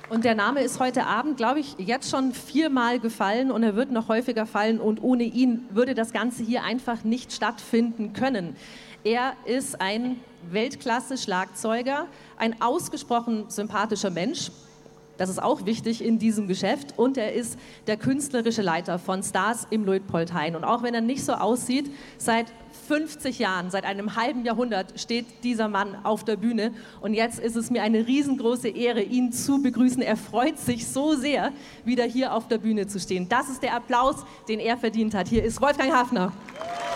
Und der Name ist heute Abend, glaube ich, jetzt schon 4-mal gefallen und er wird noch häufiger fallen und ohne ihn würde das Ganze hier einfach nicht stattfinden können. Er ist ein Weltklasse-Schlagzeuger, ein ausgesprochen sympathischer Mensch. Das ist auch wichtig in diesem Geschäft. Und er ist der künstlerische Leiter von Stars im Luitpoldhain. Und auch wenn er nicht so aussieht, seit 50 Jahren, seit einem halben Jahrhundert steht dieser Mann auf der Bühne. Und jetzt ist es mir eine riesengroße Ehre, ihn zu begrüßen. Er freut sich so sehr, wieder hier auf der Bühne zu stehen. Das ist der Applaus, den er verdient hat. Hier ist Wolfgang Hafner.